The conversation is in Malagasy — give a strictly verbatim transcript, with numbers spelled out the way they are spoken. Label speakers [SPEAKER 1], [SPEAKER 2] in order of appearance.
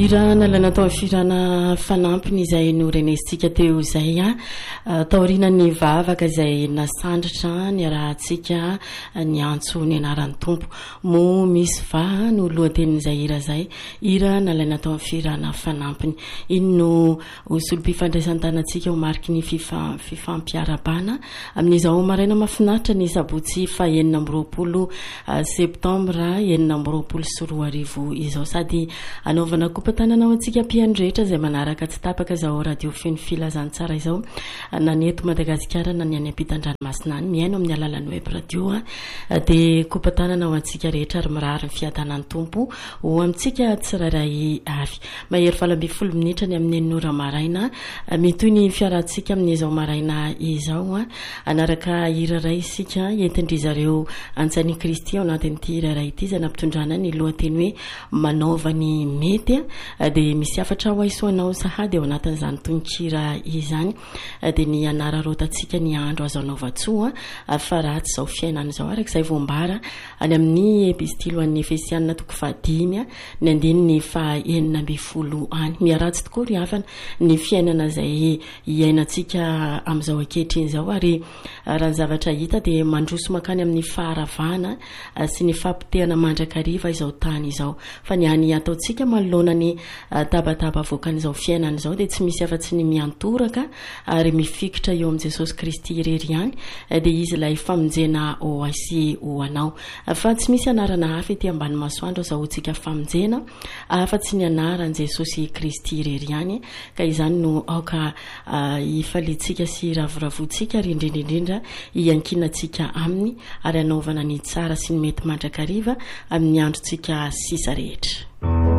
[SPEAKER 1] irana la natao firana fanampiny izay norenesitsika teo izay a taorinany vavaka izay nasandritra ny arahantsika ny antso ny anaran'ny tompo mo misy va no lohatenin'izay ira zay ira na lay natao firana fanampiny iny no solom-pifandraisan-tanantsika ho mariky ny fifa fifampiarabana amin'izao maraina mafinaritra ny sabotsy fa enina amby roapolo septambra enina amby roapolo sy roa arivo izao sady anaovana tananao antsika mpiandrehetra izay manaraka tsy tapaka zao radio feno filazantsara izao na ny eto Madagasikara na ny any ampitan-dranomasina any miaino amin'ny alalan'ny web radio dia kopatanana ho antsika rehetra ary mirary ny fiadanan'ny tompo ho amintsika tsirairay avy mahery valo amby folo minitra ny amin'ny enina maraina mitoy ny fiarantsika amin'izao maraina izao anaraka iraray isika entindrizareo antsany Kristy ao anatin'ity iraray ity izay nampitondrana ny lohateny hoe manaovany mety dia misy afatra ho aisoanao sahady ao anatin'izany tononkira izany dia ny anara rotantsika ny andro azo anaovatsoa fa ratsy izao fiainana izao arak'izay voambara any amin'ny epistilo an'ny Efesianina toko fahadimy ny andininy fa enina amby folo any miaratsy tokoa ry havana ny fiainana izay iainantsika amin'izao ankehitriny izao ary raha ny zavatra hita dia mandroso makany amin'ny faharavana sy ny fampitehana mandrakariva izao tany izao fa ny any ataontsika manoloana ny tabataba voakan'izao fiainana izao dia tsy misy afa-tsy ny miantoraka ary mifikitra eo amin'i Jesosy Kristy irery ihany dia izy ilay famonjena ho asy ho anao fa tsy misy anarana hafa ety ambany masoandro azahoantsika famonjena afa-tsy ny anaran'i Jesosy Kristy irery ihany ka izany no aoka ifalitsika sy ravoravotsika ary indrindraindrindra iankinantsika aminy ary anaovana ny tsara sy ny mety mandrakariva amin'ny androntsika sisa rehetra.